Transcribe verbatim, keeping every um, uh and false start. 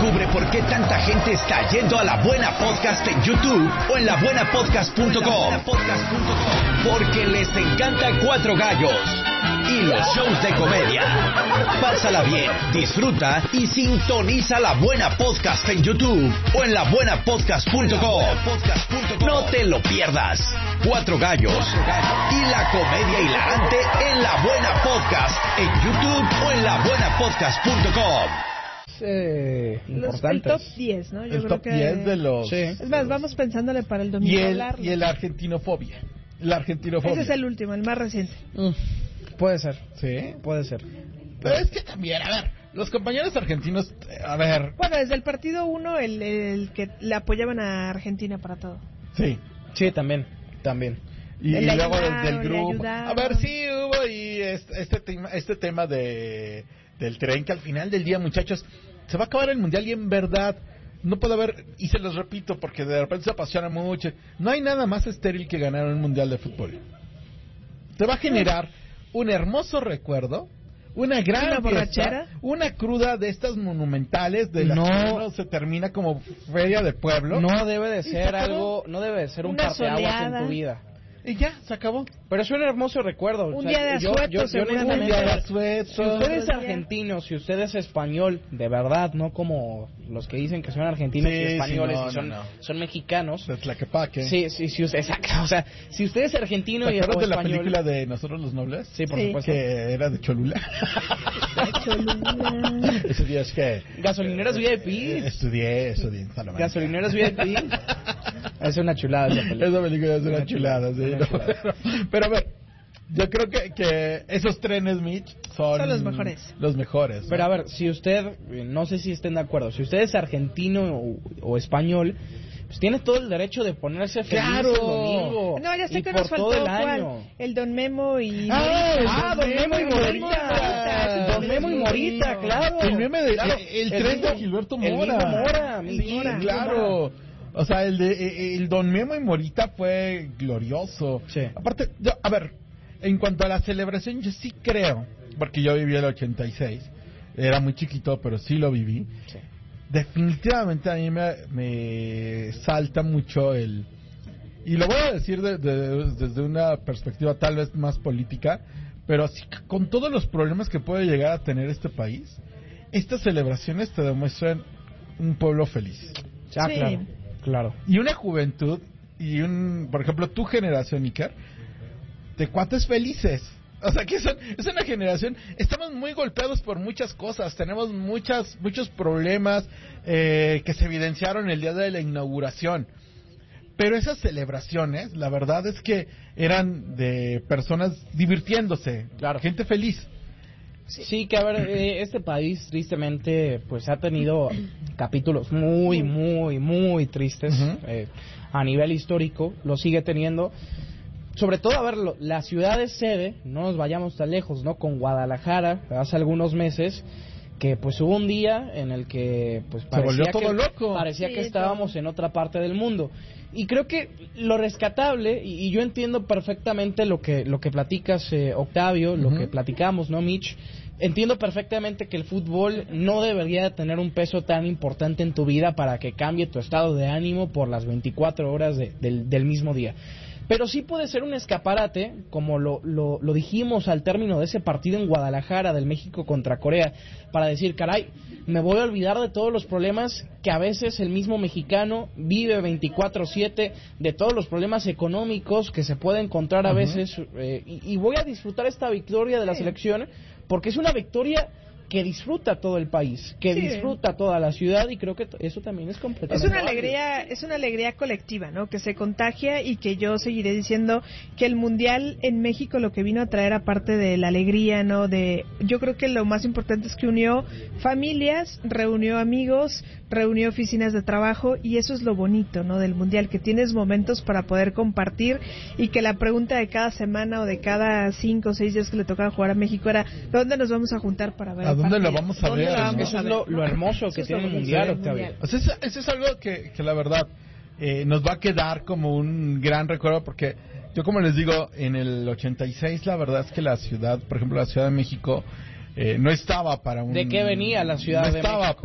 Descubre por qué tanta gente está yendo a La Buena Podcast en YouTube o en la buena podcast punto com. Porque les encanta Cuatro Gallos y los shows de comedia. Pásala bien, disfruta y sintoniza La Buena Podcast en YouTube o en la buena podcast punto com. No te lo pierdas. Cuatro Gallos y la comedia hilarante en La Buena Podcast en YouTube o en la buena podcast punto com. Eh, Los, el top diez, ¿no? Yo el creo top que... diez de los... Sí. Es más, vamos pensándole para el domingo. Y el, y el argentinofobia. La argentinofobia. Ese es el último, el más reciente. Mm, puede ser. Sí. Puede ser. Pero es que también, a ver, los compañeros argentinos, a ver... Bueno, desde el partido uno, el, el que le apoyaban a Argentina para todo. Sí. Sí, también. También. Y, y luego desde el grupo. A ver, sí hubo y este, este tema, este tema de del tren que al final del día, muchachos, se va a acabar el mundial y en verdad no puede haber, y se los repito porque de repente se apasiona mucho, no hay nada más estéril que ganar un mundial de fútbol. Te va a generar un hermoso recuerdo, una gran una borrachera, fiesta, una cruda de estas monumentales de las no, que uno se termina como feria de pueblo. No debe de ser algo, no debe de ser un parteaguas en tu vida. Y ya, se acabó. Pero es un hermoso recuerdo. Un o sea, día de asueto, yo, yo, yo un día de asueto. Si usted es argentino, si usted es español, de verdad, no como los que dicen que son argentinos sí, y españoles sí, no, y son, no, no. son mexicanos. De Tlaquepaque. Sí, sí, sí, exacto. O sea, si usted es argentino y ¿Te acuerdas o de la español, película de Nosotros los Nobles? Sí, por sí. supuesto. Que era de Cholula. Cholula. Ese día es que... Gasolineras V I P. Eh, estudié, estudié en Salamanca. Gasolineras V I P. Es una chulada esa película. Esa película es una, una chulada, chulada, sí. Una chulada. Pero, pero a ver, yo creo que, que esos trenes, Mitch, son, son los mejores. Los mejores, ¿no? Pero a ver, si usted, no sé si estén de acuerdo, si usted es argentino o, o español, pues tiene todo el derecho de ponerse feliz ¡Claro! el domingo. No, ya sé y que por nos faltó todo el cuál. año. El Don Memo y ¡Ah, Morita. Ah, Don Memo y Morita. Don Memo y Morita, claro. El meme de claro. el, el tren de Gilberto Mora. El mismo Mora, mi sí, Mora. claro. O sea, el de el Don Memo y Morita fue glorioso. Sí. Aparte, yo, a ver, en cuanto a la celebración, yo sí creo, porque yo viví el ochenta y seis, era muy chiquito, pero sí lo viví. Sí. Definitivamente a mí me, me salta mucho el... Y lo voy a decir de, de, desde una perspectiva tal vez más política, pero así, con todos los problemas que puede llegar a tener este país, estas celebraciones te demuestran un pueblo feliz. Ah, Sí. claro, claro. Y una juventud, y un, por ejemplo, tu generación, Iker, de cuates felices. O sea, que son, es una generación, estamos muy golpeados por muchas cosas, tenemos muchas muchos problemas eh, que se evidenciaron el día de la inauguración. Pero esas celebraciones, la verdad es que eran de personas divirtiéndose, Claro. gente feliz. Sí, sí, que a ver, eh, este país tristemente pues ha tenido capítulos muy, muy, muy tristes. Uh-huh. eh, a nivel histórico, lo sigue teniendo. Sobre todo, a ver, lo, la ciudad de sede, no nos vayamos tan lejos, ¿no? Con Guadalajara, hace algunos meses, que pues hubo un día en el que pues parecía Se volvió todo que, loco. parecía Sí, que estábamos todo. en otra parte del mundo. Y creo que lo rescatable, y, y yo entiendo perfectamente lo que lo que platicas, eh, Octavio, Uh-huh. lo que platicamos, ¿no, Mitch? Entiendo perfectamente que el fútbol no debería tener un peso tan importante en tu vida para que cambie tu estado de ánimo por las veinticuatro horas de, del, del mismo día. Pero sí puede ser un escaparate, como lo, lo, lo dijimos al término de ese partido en Guadalajara del México contra Corea, para decir, caray, me voy a olvidar de todos los problemas que a veces el mismo mexicano vive veinticuatro siete, de todos los problemas económicos que se puede encontrar a Uh-huh. veces, eh, y, y voy a disfrutar esta victoria de la Sí. selección, porque es una victoria que disfruta todo el país, que Sí. disfruta toda la ciudad, y creo que t- eso también es completamente Es una válido. alegría, es una alegría colectiva, ¿no? Que se contagia, y que yo seguiré diciendo que el mundial en México lo que vino a traer, aparte de la alegría, ¿no? De, yo creo que lo más importante es que unió familias, reunió amigos, reunió oficinas de trabajo, y eso es lo bonito, ¿no? Del mundial, que tienes momentos para poder compartir, y que la pregunta de cada semana o de cada cinco o seis días que le tocaba jugar a México era, ¿dónde nos vamos a juntar para ver? ¿A el dónde partido? lo vamos a ¿Dónde ver, lo vamos no? Eso a es ver? lo, lo hermoso Eso que es tiene lo el bonito mundial, del Octavio. mundial. O sea, eso, eso es algo que, que la verdad eh, nos va a quedar como un gran recuerdo, porque yo, como les digo, en el ochenta y seis la verdad es que la ciudad, por ejemplo la Ciudad de México, eh, no estaba para un... ¿De qué venía la Ciudad no de estaba México?